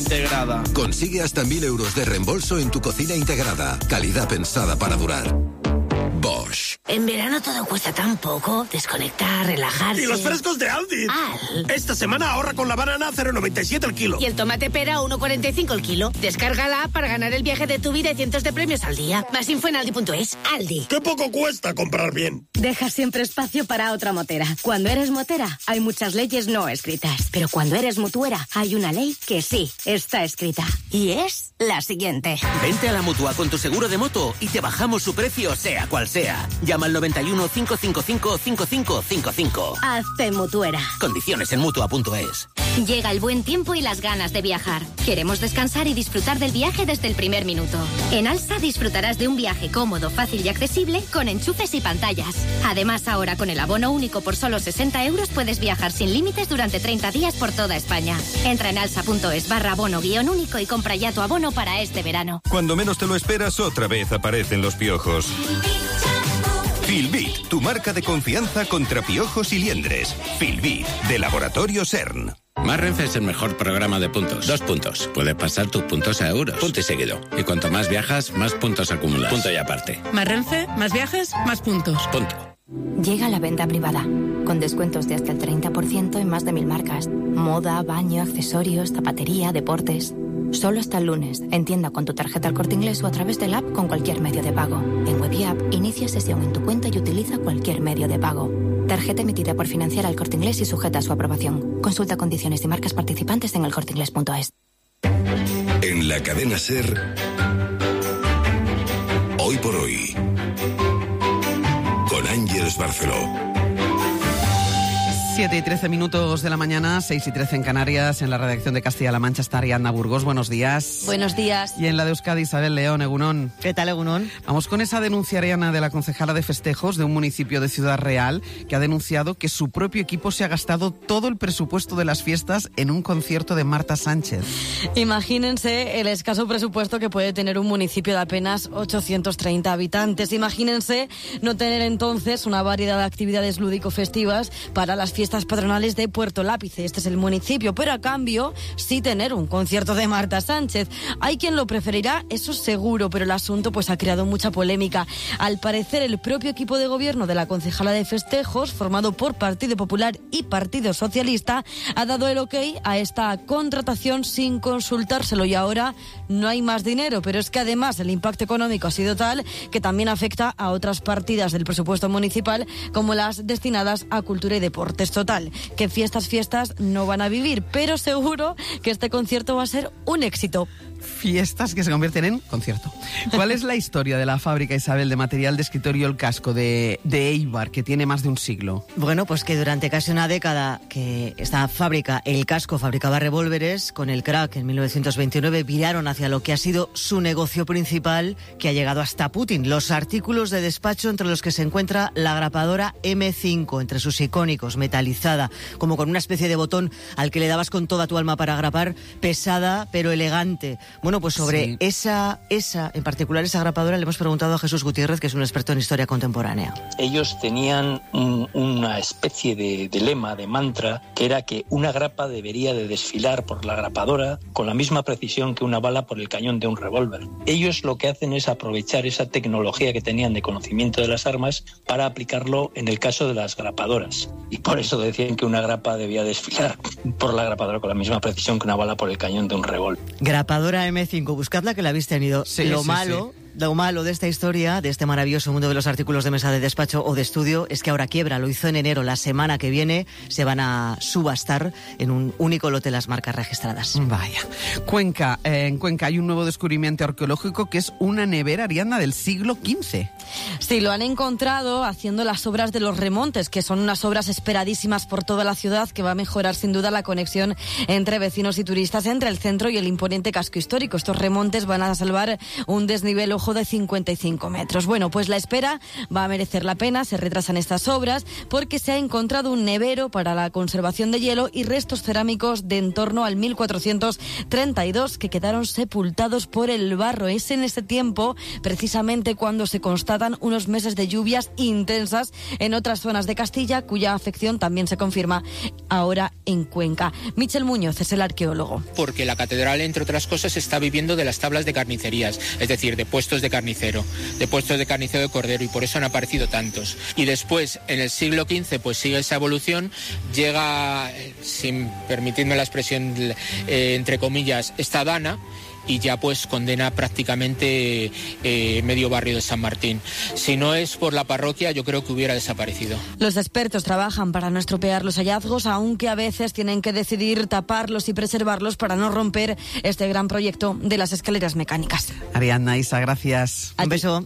integrada. Consigue hasta 1.000 euros de reembolso en tu cocina integrada. Calidad pensada para durar. Bosch. En verano todo cuesta tan poco. Desconectar, relajarse. ¡Y los frescos de Aldi! Esta semana ahorra con la banana a 0,97 el kilo. Y el tomate pera a 1,45 el kilo. Descárgala para ganar el viaje de tu vida y cientos de premios al día. Más info en aldi.es. Aldi. ¡Qué poco cuesta comprar bien! Deja siempre espacio para otra motera. Cuando eres motera, hay muchas leyes no escritas. Pero cuando eres mutuera, hay una ley que sí está escrita. Y es la siguiente. Vente a la Mutua con tu seguro de moto y te bajamos su precio, sea cual sea. Llama al 91 555 5555. Hazte mutuera. Condiciones en Mutua.es. Llega el buen tiempo y las ganas de viajar. Queremos descansar y disfrutar del viaje desde el primer minuto. En Alsa disfrutarás de un viaje cómodo, fácil y accesible con enchufes y pantallas. Además, ahora con el abono único por solo 60 euros puedes viajar sin límites durante 30 días por toda España. Entra en alsa.es/abono-único y compra ya tu abono para este verano. Cuando menos te lo esperas, otra vez aparecen los piojos. Filbit, tu marca de confianza contra piojos y liendres. Filbit, de Laboratorio CERN. Más Renfe es el mejor programa de puntos. 2 puntos. Puedes pasar tus puntos a euros. Punto y seguido. Y cuanto más viajas, más puntos acumulas. Punto y aparte. Más Renfe, más viajes, más puntos. Punto. Llega la venta privada, con descuentos de hasta el 30% en más de 1000 marcas. Moda, baño, accesorios, zapatería, deportes. Solo hasta el lunes, en tienda con tu tarjeta El Corte Inglés o a través del app con cualquier medio de pago. En web y app, inicia sesión en tu cuenta y utiliza cualquier medio de pago. Tarjeta emitida por Financiera El Corte Inglés y sujeta a su aprobación. Consulta condiciones y marcas participantes en elcorteinglés.es. En la cadena SER, Hoy por Hoy, con Ángeles Barceló. 7:13 de la mañana, 6:13 en Canarias. En la redacción de Castilla-La Mancha está Ariadna Burgos. Buenos días. Buenos días. Y en la de Euskadi, Isabel León, Egunon. ¿Qué tal, Egunon? Vamos con esa denuncia, Ariadna, de la concejala de festejos de un municipio de Ciudad Real, que ha denunciado que su propio equipo se ha gastado todo el presupuesto de las fiestas en un concierto de Marta Sánchez. Imagínense el escaso presupuesto que puede tener un municipio de apenas 830 habitantes. Imagínense no tener entonces una variedad de actividades lúdico-festivas para las fiestas patronales de Puerto Lápice. Este es el municipio, pero a cambio sí tener un concierto de Marta Sánchez. Hay quien lo preferirá, eso seguro, pero el asunto pues ha creado mucha polémica. Al parecer, el propio equipo de gobierno de la concejala de festejos, formado por Partido Popular y Partido Socialista, ha dado el ok a esta contratación sin consultárselo y ahora no hay más dinero, pero es que además el impacto económico ha sido tal que también afecta a otras partidas del presupuesto municipal como las destinadas a cultura y deportes. Total, que fiestas no van a vivir, pero seguro que este concierto va a ser un éxito. Fiestas que se convierten en concierto. ¿Cuál es la historia de la fábrica, Isabel, de material de escritorio El Casco de Eibar, que tiene más de un siglo? Bueno, pues que durante casi una década que esta fábrica, El Casco, fabricaba revólveres, con el crack en 1929 viraron hacia lo que ha sido su negocio principal, que ha llegado hasta Putin. Los artículos de despacho, entre los que se encuentra la grapadora M5, entre sus icónicos, metalizada, como con una especie de botón al que le dabas con toda tu alma para grapar, pesada pero elegante. Bueno, pues sobre esa, en particular esa grapadora, le hemos preguntado a Jesús Gutiérrez, que es un experto en historia contemporánea. Ellos tenían una especie de lema, de mantra, que era que una grapa debería de desfilar por la grapadora con la misma precisión que una bala por el cañón de un revólver. Ellos lo que hacen es aprovechar esa tecnología que tenían de conocimiento de las armas para aplicarlo en el caso de las grapadoras. Y por eso decían que una grapa debía desfilar por la grapadora con la misma precisión que una bala por el cañón de un revólver. Grapadora M5, buscadla que la habéis tenido. Lo malo de esta historia, de este maravilloso mundo de los artículos de mesa de despacho o de estudio, es que ahora quiebra. Lo hizo en enero. La semana que viene se van a subastar en un único lote las marcas registradas. Vaya. Cuenca. En Cuenca hay un nuevo descubrimiento arqueológico que es una nevera, Ariadna, del siglo XV. Sí, lo han encontrado haciendo las obras de los remontes, que son unas obras esperadísimas por toda la ciudad, que va a mejorar sin duda la conexión entre vecinos y turistas, entre el centro y el imponente casco histórico. Estos remontes van a salvar un desnivel, ojo, bajo de 55 metros. Bueno, pues la espera va a merecer la pena, se retrasan estas obras porque se ha encontrado un nevero para la conservación de hielo y restos cerámicos de en torno al 1432 que quedaron sepultados por el barro. Es en ese tiempo, precisamente, cuando se constatan unos meses de lluvias intensas en otras zonas de Castilla, cuya afección también se confirma ahora en Cuenca. Michel Muñoz es el arqueólogo. Porque la catedral, entre otras cosas, está viviendo de las tablas de carnicerías, es decir, de puestos de carnicero de cordero, y por eso han aparecido tantos. Y después, en el siglo XV, pues sigue esa evolución, llega, sin permitirme la expresión, entre comillas, esta dana, y ya pues condena prácticamente medio barrio de San Martín. Si no es por la parroquia, yo creo que hubiera desaparecido. Los expertos trabajan para no estropear los hallazgos, aunque a veces tienen que decidir taparlos y preservarlos para no romper este gran proyecto de las escaleras mecánicas. Ariadna, Isa, gracias. Un beso.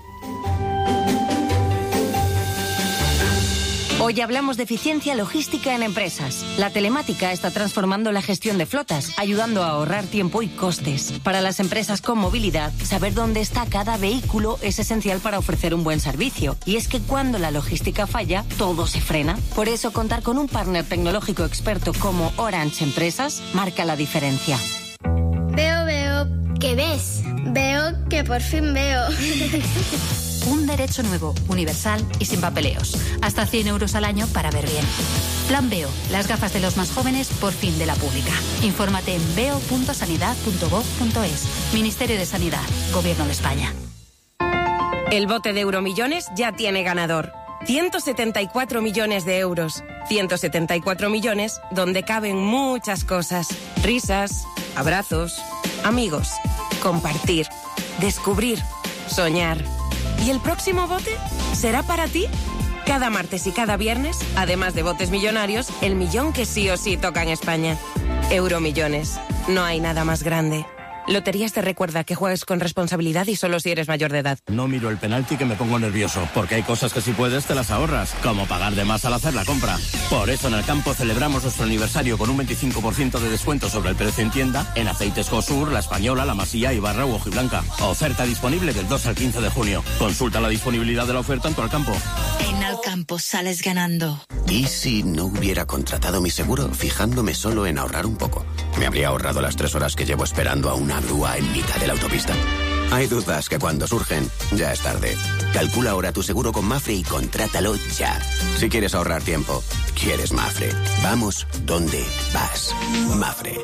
Hoy hablamos de eficiencia logística en empresas. La telemática está transformando la gestión de flotas, ayudando a ahorrar tiempo y costes. Para las empresas con movilidad, saber dónde está cada vehículo es esencial para ofrecer un buen servicio. Y es que cuando la logística falla, todo se frena. Por eso, contar con un partner tecnológico experto como Orange Empresas marca la diferencia. Veo. ¿Qué ves? Veo que por fin veo. Un derecho nuevo, universal y sin papeleos. Hasta 100 euros al año para ver bien. Plan Veo, las gafas de los más jóvenes por fin de la pública. Infórmate en veo.sanidad.gov.es. Ministerio de Sanidad, Gobierno de España. El bote de Euromillones ya tiene ganador. 174 millones de euros. 174 millones donde caben muchas cosas. Risas, abrazos, amigos, compartir, descubrir, soñar. ¿Y el próximo bote será para ti? Cada martes y cada viernes, además de botes millonarios, el millón que sí o sí toca en España. Euromillones. No hay nada más grande. Loterías te recuerda que juegues con responsabilidad y solo si eres mayor de edad. No miro el penalti que me pongo nervioso, porque hay cosas que si puedes te las ahorras, como pagar de más al hacer la compra. Por eso en el campo celebramos nuestro aniversario con un 25% de descuento sobre el precio en tienda en aceites Josur, La Española, La Masía, Ibarra u Hojiblanca. Oferta disponible del 2 al 15 de junio. Consulta la disponibilidad de la oferta en tu Alcampo. En Alcampo sales ganando. ¿Y si no hubiera contratado mi seguro fijándome solo en ahorrar un poco? Me habría ahorrado las 3 horas que llevo esperando a una grúa en mitad de la autopista. Hay dudas que cuando surgen, ya es tarde. Calcula ahora tu seguro con Mafre y contrátalo ya. Si quieres ahorrar tiempo, quieres Mafre. Vamos donde vas. Mafre.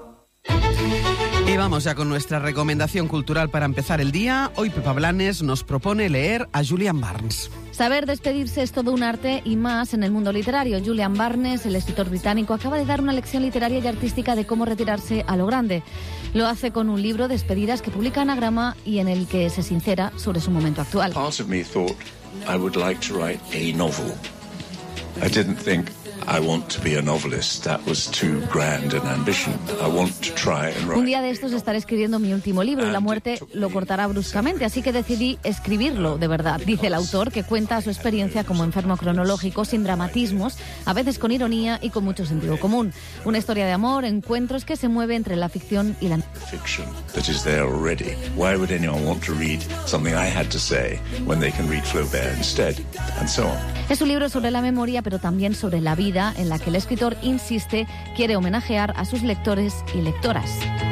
Y vamos ya con nuestra recomendación cultural para empezar el día. Hoy Pepa Blanes nos propone leer a Julian Barnes. Saber despedirse es todo un arte y más en el mundo literario. Julian Barnes, el escritor británico, acaba de dar una lección literaria y artística de cómo retirarse a lo grande. Lo hace con un libro, Despedidas, que publica Anagrama y en el que se sincera sobre su momento actual. Part of me thought I would like to write a novel. I didn't think I want to be a novelist. That was too grand an ambition. I want to try and write. Un día de estos estaré escribiendo mi último libro y la muerte lo cortará bruscamente, así que decidí escribirlo de verdad. Dice el autor, que cuenta su experiencia como enfermo cronológico, sin dramatismos, a veces con ironía y con mucho sentido común. Una historia de amor, encuentros que se mueve entre la ficción y la fiction that is there already. Why would anyone want to read something I had to say when they can read Flaubert instead? And so on. Es un libro sobre la memoria, pero también sobre la vida, en la que el escritor insiste, quiere homenajear a sus lectores y lectoras.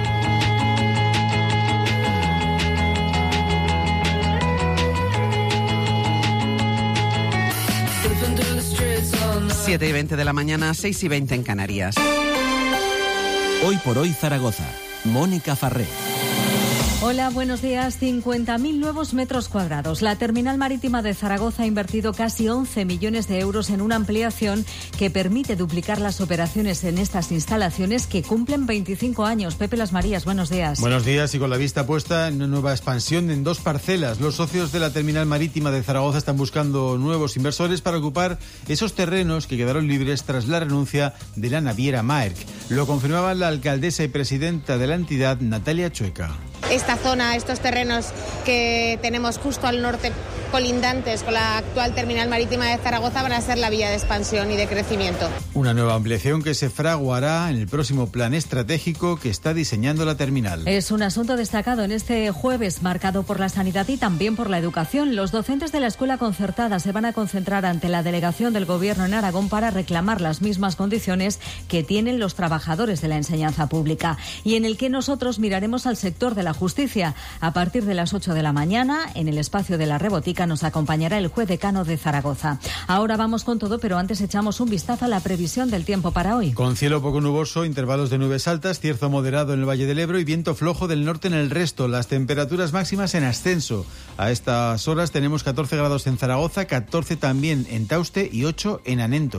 Siete y 20 de la mañana, 6 y 20 en Canarias. Hoy por hoy Zaragoza. Mónica Farré. Hola, buenos días. 50.000 nuevos metros cuadrados. La terminal marítima de Zaragoza ha invertido casi 11 millones de euros en una ampliación que permite duplicar las operaciones en estas instalaciones que cumplen 25 años. Pepe Las Marías, buenos días. Buenos días, y con la vista puesta en una nueva expansión en 2 parcelas. Los socios de la terminal marítima de Zaragoza están buscando nuevos inversores para ocupar esos terrenos que quedaron libres tras la renuncia de la naviera Maersk. Lo confirmaba la alcaldesa y presidenta de la entidad, Natalia Chueca. Esta zona, estos terrenos que tenemos justo al norte colindantes con la actual terminal marítima de Zaragoza van a ser la vía de expansión y de crecimiento. Una nueva ampliación que se fraguará en el próximo plan estratégico que está diseñando la terminal. Es un asunto destacado en este jueves, marcado por la sanidad y también por la educación. Los docentes de la escuela concertada se van a concentrar ante la delegación del Gobierno en Aragón para reclamar las mismas condiciones que tienen los trabajadores de la enseñanza pública, y en el que nosotros miraremos al sector de la justicia. A partir de las 8 de la mañana, en el espacio de la Rebotica, nos acompañará el juez decano de Zaragoza. Ahora vamos con todo, pero antes echamos un vistazo a la previsión del tiempo para hoy. Con cielo poco nuboso, intervalos de nubes altas, cierzo moderado en el Valle del Ebro y viento flojo del norte en el resto. Las temperaturas máximas en ascenso. A estas horas tenemos 14 grados en Zaragoza, 14 también en Tauste y 8 en Anento.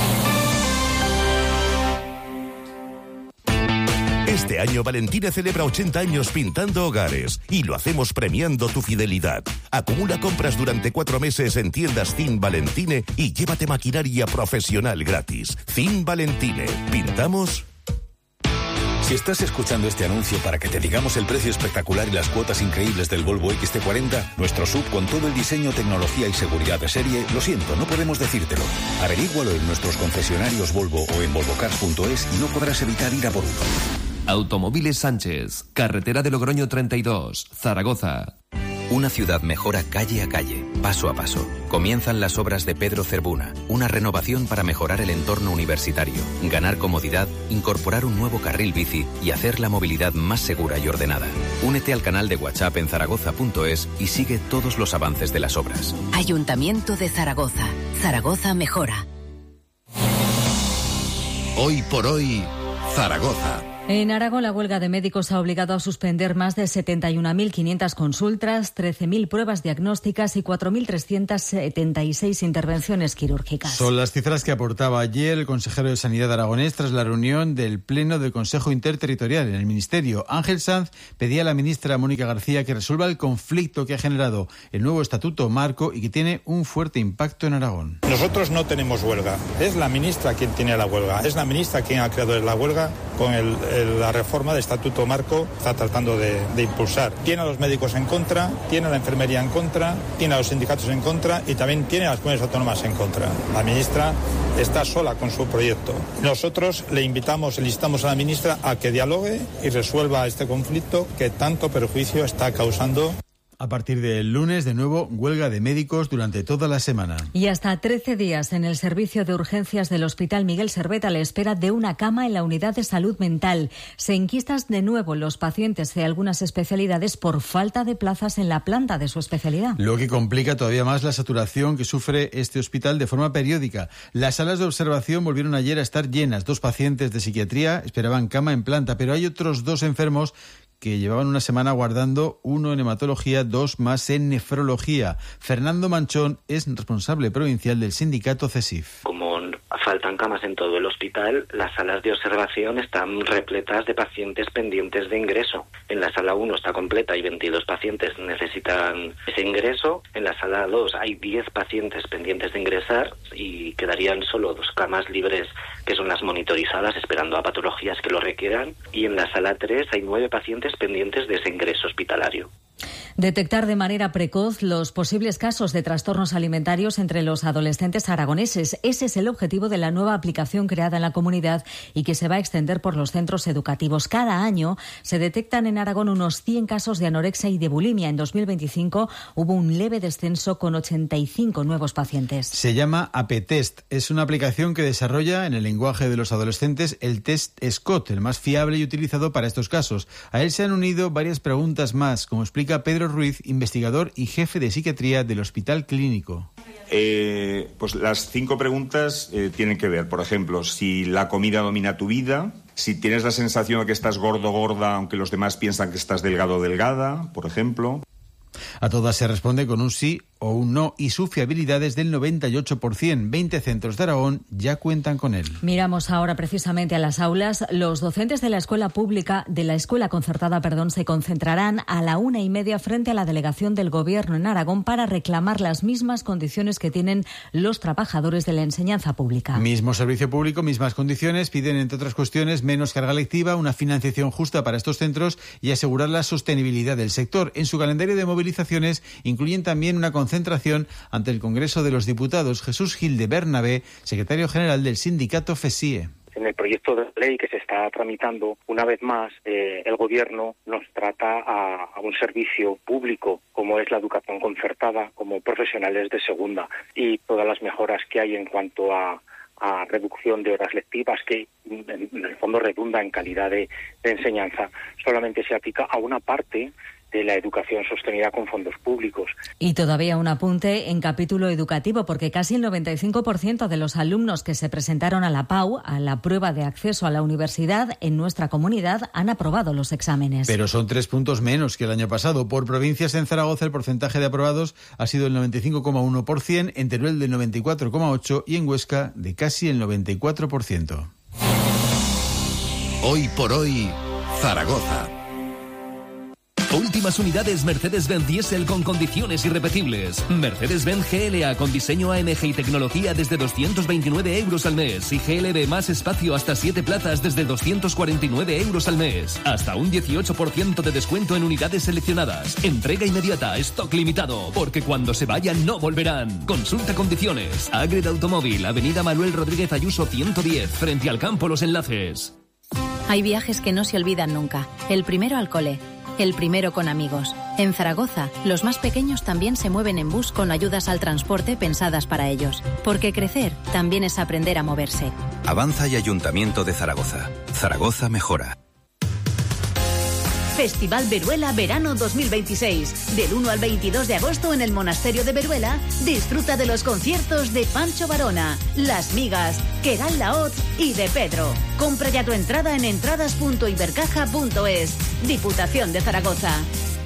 Este año Valentine celebra 80 años pintando hogares y lo hacemos premiando tu fidelidad. Acumula compras durante 4 meses en tiendas Zin Valentine y llévate maquinaria profesional gratis. Zin Valentine. ¿Pintamos? Si estás escuchando este anuncio para que te digamos el precio espectacular y las cuotas increíbles del Volvo XC40, nuestro SUV con todo el diseño, tecnología y seguridad de serie, lo siento, no podemos decírtelo. Averígualo en nuestros concesionarios Volvo o en volvocars.es y no podrás evitar ir a por uno. Automóviles Sánchez, carretera de Logroño 32, Zaragoza. Una ciudad mejora calle a calle, paso a paso. Comienzan las obras de Pedro Cerbuna, una renovación para mejorar el entorno universitario, ganar comodidad, incorporar un nuevo carril bici y hacer la movilidad más segura y ordenada. Únete al canal de WhatsApp en zaragoza.es y sigue todos los avances de las obras. Ayuntamiento de Zaragoza. Zaragoza mejora. Hoy por hoy, Zaragoza. En Aragón, la huelga de médicos ha obligado a suspender más de 71.500 consultas, 13.000 pruebas diagnósticas y 4.376 intervenciones quirúrgicas. Son las cifras que aportaba ayer el consejero de Sanidad aragonés tras la reunión del Pleno del Consejo Interterritorial en el Ministerio. Ángel Sanz pedía a la ministra Mónica García que resuelva el conflicto que ha generado el nuevo Estatuto Marco y que tiene un fuerte impacto en Aragón. Nosotros no tenemos huelga. Es la ministra quien tiene la huelga. Es la ministra quien ha creado la huelga con la reforma del Estatuto Marco. Está tratando de impulsar. Tiene a los médicos en contra, tiene a la enfermería en contra, tiene a los sindicatos en contra y también tiene a las comunidades autónomas en contra. La ministra está sola con su proyecto. Nosotros le instamos a la ministra a que dialogue y resuelva este conflicto que tanto perjuicio está causando. A partir del lunes, de nuevo, huelga de médicos durante toda la semana. Y hasta 13 días en el servicio de urgencias del Hospital Miguel Servet a la espera de una cama en la unidad de salud mental. Se enquistan de nuevo los pacientes de algunas especialidades por falta de plazas en la planta de su especialidad. Lo que complica todavía más la saturación que sufre este hospital de forma periódica. Las salas de observación volvieron ayer a estar llenas. 2 pacientes de psiquiatría esperaban cama en planta, pero hay otros 2 enfermos que llevaban una semana aguardando, 1 en hematología, 2 más en nefrología. Fernando Manchón es responsable provincial del sindicato CESIF. Como faltan camas en todo el hospital, las salas de observación están repletas de pacientes pendientes de ingreso. En la sala 1 está completa y 22 pacientes necesitan ese ingreso. En la sala 2 hay 10 pacientes pendientes de ingresar y quedarían solo 2 camas libres, que son las monitorizadas, esperando a patologías que lo requieran. Y en la sala 3 hay 9 pacientes pendientes de ese ingreso hospitalario. Detectar de manera precoz los posibles casos de trastornos alimentarios entre los adolescentes aragoneses. Ese es el objetivo de la nueva aplicación creada en la comunidad y que se va a extender por los centros educativos. Cada año se detectan en Aragón unos 100 casos de anorexia y de bulimia. En 2025 hubo un leve descenso con 85 nuevos pacientes. Se llama APTest. Es una aplicación que desarrolla en el lenguaje de los adolescentes el test SCOT, el más fiable y utilizado para estos casos. A él se han unido varias preguntas más, como explica Pedro Ruiz, investigador y jefe de psiquiatría del Hospital Clínico. Pues las 5 preguntas tienen que ver, por ejemplo, si la comida domina tu vida, si tienes la sensación de que estás gordo o gorda, aunque los demás piensan que estás delgado o delgada, por ejemplo. A todas se responde con un sí o un no y su fiabilidad es del 98%. 20 centros de Aragón ya cuentan con él. Miramos ahora precisamente a las aulas. Los docentes de la escuela concertada, se concentrarán a la 1:30 frente a la delegación del Gobierno en Aragón para reclamar las mismas condiciones que tienen los trabajadores de la enseñanza pública. Mismo servicio público, mismas condiciones. Piden, entre otras cuestiones, menos carga lectiva, una financiación justa para estos centros y asegurar la sostenibilidad del sector. En su calendario de movilizaciones incluyen también una concentración concentración ante el Congreso de los Diputados. Jesús Gil de Bernabé, secretario general del sindicato FESIE. En el proyecto de ley que se está tramitando, una vez más, el Gobierno nos trata a un servicio público, como es la educación concertada, como profesionales de segunda, y todas las mejoras que hay en cuanto a reducción de horas lectivas, que en el fondo redunda en calidad de enseñanza, solamente se aplica a una parte de la educación sostenida con fondos públicos. Y todavía un apunte en capítulo educativo, porque casi el 95% de los alumnos que se presentaron a la PAU, a la prueba de acceso a la universidad en nuestra comunidad, han aprobado los exámenes. Pero son 3 puntos menos que el año pasado. Por provincias, en Zaragoza el porcentaje de aprobados ha sido el 95,1%, en Teruel del 94,8% y en Huesca de casi el 94%. Hoy por hoy, Zaragoza. Últimas unidades Mercedes-Benz Diesel con condiciones irrepetibles. Mercedes-Benz GLA con diseño AMG y tecnología desde 229 euros al mes. Y GLB más espacio hasta 7 plazas desde 249 euros al mes. Hasta un 18% de descuento en unidades seleccionadas. Entrega inmediata, stock limitado. Porque cuando se vayan no volverán. Consulta condiciones. Agred Automóvil, Avenida Manuel Rodríguez Ayuso 110, frente al campo Los Enlaces. Hay viajes que no se olvidan nunca. El primero al cole. El primero con amigos. En Zaragoza, los más pequeños también se mueven en bus con ayudas al transporte pensadas para ellos. Porque crecer también es aprender a moverse. Avanza y Ayuntamiento de Zaragoza. Zaragoza mejora. Festival Veruela Verano 2026. Del 1 al 22 de agosto en el Monasterio de Veruela, disfruta de los conciertos de Pancho Varona, Las Migas, Queral Laoz y de Pedro. Compra ya tu entrada en entradas.ibercaja.es. Diputación de Zaragoza.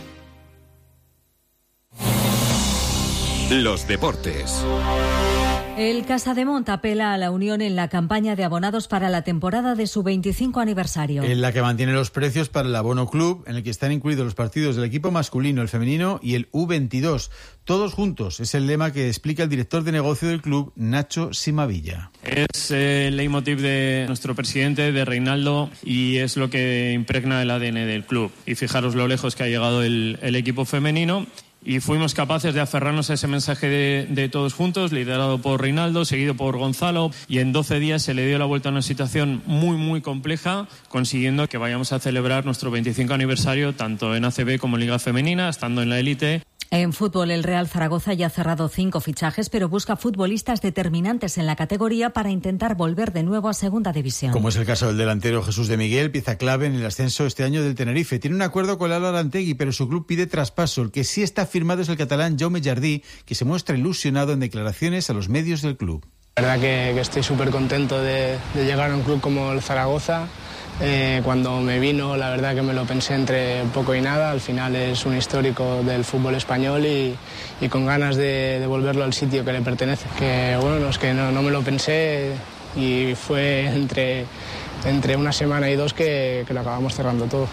Los deportes. El Casademont apela a la unión en la campaña de abonados para la temporada de su 25 aniversario. En la que mantiene los precios para el abono club, en el que están incluidos los partidos del equipo masculino, el femenino y el U22. Todos juntos, es el lema que explica el director de negocio del club, Nacho Simavilla. Es el leitmotiv de nuestro presidente, de Reinaldo, y es lo que impregna el ADN del club. Y fijaros lo lejos que ha llegado el equipo femenino. Y fuimos capaces de aferrarnos a ese mensaje de todos juntos, liderado por Reinaldo, seguido por Gonzalo, y en 12 días se le dio la vuelta a una situación muy, muy compleja, consiguiendo que vayamos a celebrar nuestro 25 aniversario tanto en ACB como en Liga Femenina, estando en la élite. En fútbol, el Real Zaragoza ya ha cerrado 5 fichajes, pero busca futbolistas determinantes en la categoría para intentar volver de nuevo a Segunda División. Como es el caso del delantero Jesús de Miguel, pieza clave en el ascenso este año del Tenerife. Tiene un acuerdo con el Álvaro Arantegui, pero su club pide traspaso. El que sí está firmado es el catalán Jaume Jardí, que se muestra ilusionado en declaraciones a los medios del club. La verdad que estoy súper contento de llegar a un club como el Zaragoza. Cuando me vino, la verdad que me lo pensé entre poco y nada. Al final es un histórico del fútbol español y con ganas de devolverlo al sitio que le pertenece. Que bueno, no es que no me lo pensé y fue entre una semana y 2 que lo acabamos cerrando todo.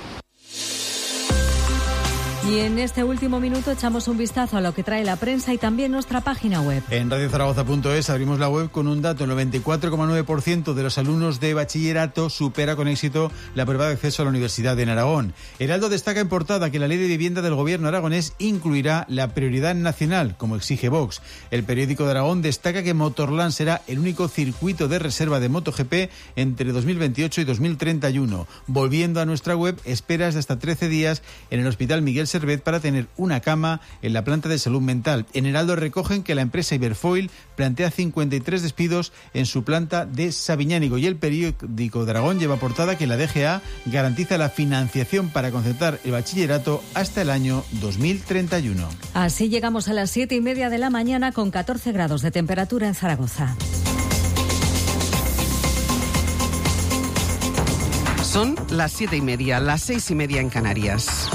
Y en este último minuto echamos un vistazo a lo que trae la prensa y también nuestra página web. En radiozaragoza.es abrimos la web con un dato: el 94,9% de los alumnos de bachillerato supera con éxito la prueba de acceso a la Universidad en Aragón. Heraldo destaca en portada que la ley de vivienda del gobierno aragonés incluirá la prioridad nacional, como exige Vox. El periódico de Aragón destaca que Motorland será el único circuito de reserva de MotoGP entre 2028 y 2031. Volviendo a nuestra web, esperas de hasta 13 días en el Hospital Miguel Servet para tener una cama en la planta de salud mental. En Heraldo recogen que la empresa Iberfoil plantea 53 despidos en su planta de Sabiñánigo, y el periódico de Aragón lleva portada que la DGA garantiza la financiación para concertar el bachillerato hasta el año 2031. Así llegamos a las 7:30 de la mañana con 14 grados de temperatura en Zaragoza. Son las 7:30, las 6:30 en Canarias.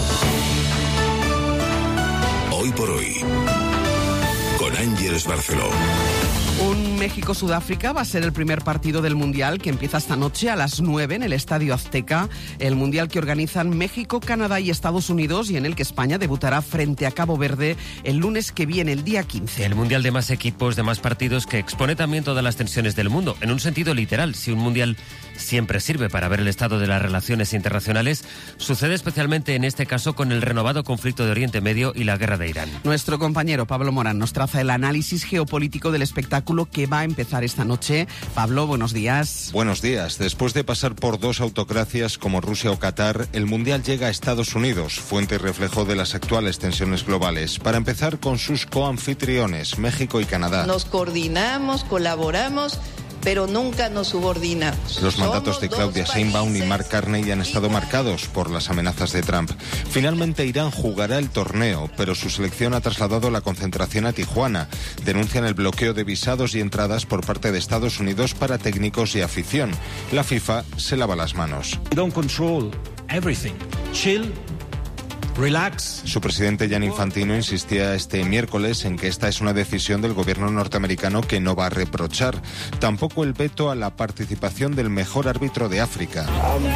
Hoy por hoy, con Ángeles Barceló. Un México-Sudáfrica va a ser el primer partido del Mundial que empieza esta noche a las 9 en el Estadio Azteca. El Mundial que organizan México, Canadá y Estados Unidos y en el que España debutará frente a Cabo Verde el lunes que viene, el día 15. El Mundial de más equipos, de más partidos, que expone también todas las tensiones del mundo. En un sentido literal, si un Mundial siempre sirve para ver el estado de las relaciones internacionales, sucede especialmente en este caso con el renovado conflicto de Oriente Medio y la guerra de Irán. Nuestro compañero Pablo Morán nos traza el análisis geopolítico del espectáculo que va a empezar esta noche. Pablo, buenos días. Buenos días. Después de pasar por dos autocracias como Rusia o Qatar, el Mundial llega a Estados Unidos, fuente y reflejo de las actuales tensiones globales. Para empezar con sus coanfitriones, México y Canadá. Nos coordinamos, colaboramos, pero nunca nos subordinamos. Los mandatos de Claudia Sheinbaum y Mark Carney han estado marcados por las amenazas de Trump. Finalmente Irán jugará el torneo, pero su selección ha trasladado la concentración a Tijuana. Denuncian el bloqueo de visados y entradas por parte de Estados Unidos para técnicos y afición. La FIFA se lava las manos. Don't control everything. Chill. Relax. Su presidente Gianni Infantino insistía este miércoles en que esta es una decisión del gobierno norteamericano que no va a reprochar. Tampoco el veto a la participación del mejor árbitro de África.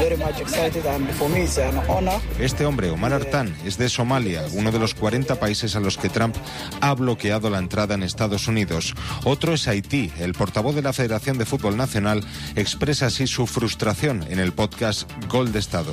Este hombre, Omar Artan, es de Somalia, uno de los 40 países a los que Trump ha bloqueado la entrada en Estados Unidos. Otro es Haití. El portavoz de la Federación de Fútbol Nacional expresa así su frustración en el podcast Gol de Estado.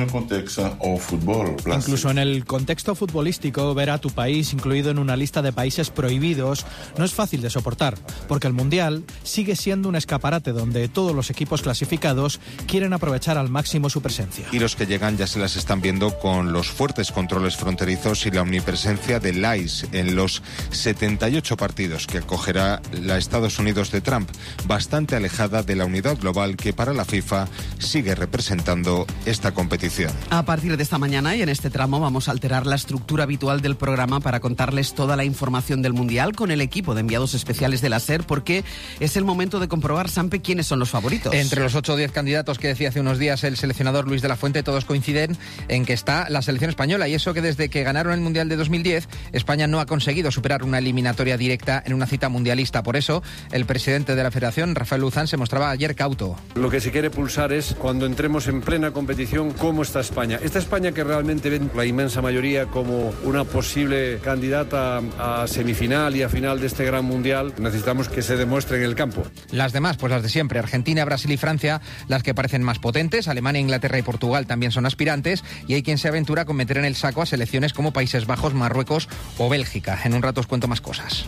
Incluso en el contexto futbolístico, ver a tu país incluido en una lista de países prohibidos no es fácil de soportar, porque el Mundial sigue siendo un escaparate donde todos los equipos clasificados quieren aprovechar al máximo su presencia. Y los que llegan ya se las están viendo con los fuertes controles fronterizos y la omnipresencia del ICE en los 78 partidos que acogerá la Estados Unidos de Trump, bastante alejada de la unidad global que para la FIFA sigue representando esta competición. A partir de esta mañana y en este tramo vamos a alterar la estructura habitual del programa para contarles toda la información del Mundial con el equipo de enviados especiales de la SER, porque es el momento de comprobar, Sampe, quiénes son los favoritos. Entre los 8 o 10 candidatos que decía hace unos días el seleccionador Luis de la Fuente, todos coinciden en que está la selección española, y eso que desde que ganaron el Mundial de 2010, España no ha conseguido superar una eliminatoria directa en una cita mundialista. Por eso, el presidente de la Federación, Rafael Luzán, se mostraba ayer cauto. Lo que se quiere pulsar es, cuando entremos en plena competición, cómo está España. Esta España que realmente ven la inmensa mayoría como una posible candidata a semifinal y a final de este gran mundial, necesitamos que se demuestre en el campo. Las demás, pues las de siempre, Argentina, Brasil y Francia, las que parecen más potentes. Alemania, Inglaterra y Portugal también son aspirantes, y hay quien se aventura con meter en el saco a selecciones como Países Bajos, Marruecos o Bélgica. En un rato os cuento más cosas.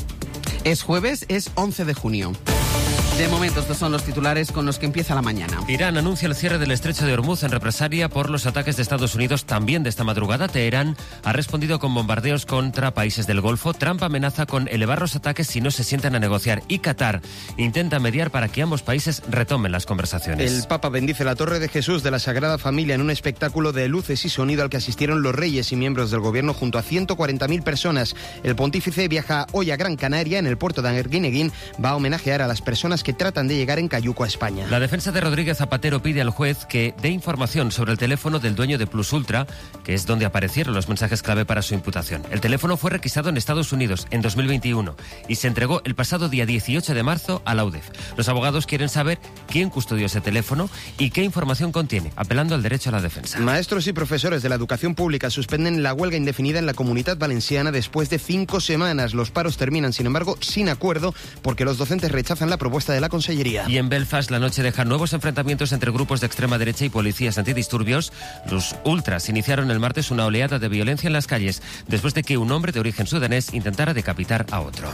Es jueves, es 11 de junio. De momento, estos son los titulares con los que empieza la mañana. Irán anuncia el cierre del estrecho de Hormuz en represalia por los ataques de Estados Unidos también de esta madrugada. Teherán ha respondido con bombardeos contra países del Golfo. Trump amenaza con elevar los ataques si no se sientan a negociar. Y Qatar intenta mediar para que ambos países retomen las conversaciones. El Papa bendice la Torre de Jesús de la Sagrada Familia en un espectáculo de luces y sonido al que asistieron los reyes y miembros del gobierno junto a 140.000 personas. El pontífice viaja hoy a Gran Canaria. En el puerto de Arguineguín va a homenajear a las personas que tratan de llegar en cayuco a España. La defensa de Rodríguez Zapatero pide al juez que dé información sobre el teléfono del dueño de Plus Ultra, que es donde aparecieron los mensajes clave para su imputación. El teléfono fue requisado en Estados Unidos en 2021 y se entregó el pasado día 18 de marzo a la UDEF. Los abogados quieren saber quién custodió ese teléfono y qué información contiene, apelando al derecho a la defensa. Maestros y profesores de la educación pública suspenden la huelga indefinida en la Comunitat Valenciana después de 5 semanas. Los paros terminan, sin embargo, sin acuerdo, porque los docentes rechazan la propuesta de la Consellería. Y en Belfast la noche deja nuevos enfrentamientos entre grupos de extrema derecha y policías antidisturbios. Los ultras iniciaron el martes una oleada de violencia en las calles después de que un hombre de origen sudanés intentara decapitar a otro.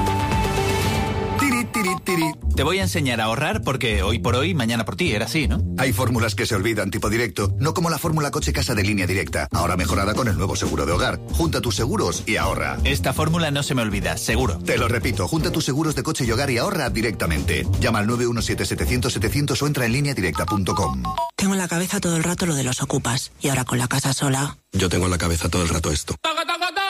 Te voy a enseñar a ahorrar porque hoy por hoy, mañana por ti, era así, ¿no? Hay fórmulas que se olvidan, tipo directo, no como la fórmula coche-casa de Línea Directa, ahora mejorada con el nuevo seguro de hogar. Junta tus seguros y ahorra. Esta fórmula no se me olvida, seguro. Te lo repito, junta tus seguros de coche y hogar y ahorra directamente. Llama al 917-700-700 o entra en lineadirecta.com. Tengo en la cabeza todo el rato lo de los ocupas y ahora con la casa sola. Yo tengo en la cabeza todo el rato esto.